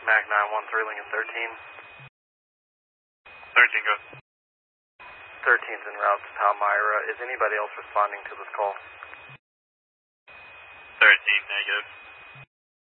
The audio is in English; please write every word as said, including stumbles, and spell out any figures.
Mac nine one three, Lincoln thirteen. thirteen, go. thirteen's en route to Palmyra. Is anybody else responding to this call? thirteen, negative.